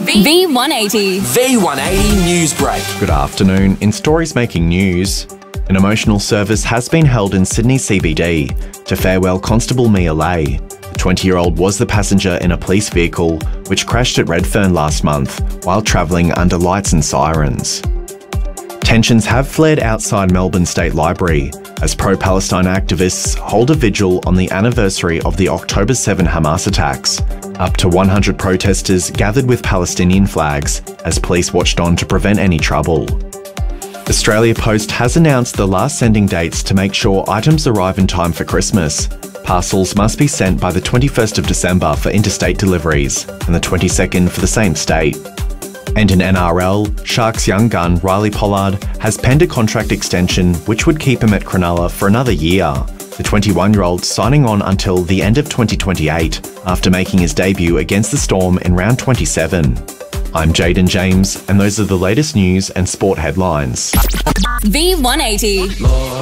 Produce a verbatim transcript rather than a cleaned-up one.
V one eighty. V one eighty News Break. Good afternoon. In stories making news, an emotional service has been held in Sydney C B D to farewell Constable Mia Lay. The twenty-year-old was the passenger in a police vehicle which crashed at Redfern last month while travelling under lights and sirens. Tensions have flared outside Melbourne State Library as pro-Palestine activists hold a vigil on the anniversary of the October seventh Hamas attacks. Up to one hundred protesters gathered with Palestinian flags as police watched on to prevent any trouble. Australia Post has announced the last sending dates to make sure items arrive in time for Christmas. Parcels must be sent by the twenty-first of December for interstate deliveries and the twenty-second for the same state. And in N R L, Sharks young gun Riley Pollard has penned a contract extension which would keep him at Cronulla for another year. The twenty-one-year-old signing on until the end of twenty twenty-eight after making his debut against the Storm in round twenty-seven. I'm Jaden James, and those are the latest news and sport headlines. V one eighty.